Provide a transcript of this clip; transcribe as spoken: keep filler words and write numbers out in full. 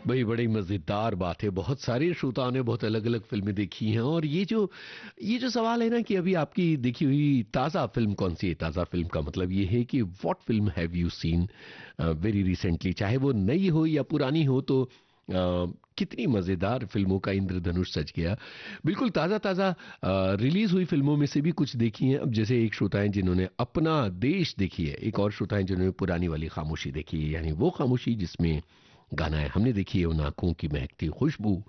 भाई बड़ी मजेदार बात है। बहुत सारे श्रोताओं ने बहुत अलग अलग फिल्में देखी हैं, और ये जो ये जो सवाल है ना कि अभी आपकी देखी हुई ताज़ा फिल्म कौन सी है। ताज़ा फिल्म का मतलब ये है कि what film have you seen very recently, चाहे वो नई हो या पुरानी हो। तो अ, कितनी मजेदार फिल्मों का इंद्रधनुष सज गया। बिल्कुल ताज़ा ताज़ा रिलीज हुई फिल्मों में से भी कुछ देखी हैं। अब जैसे एक श्रोता हैं जिन्होंने अपना देश देखी है, एक और श्रोता हैं जिन्होंने पुरानी वाली खामोशी देखी है, यानी वो खामोशी जिसमें गाना है हमने देखी है उन आंखों की महकती खुशबू।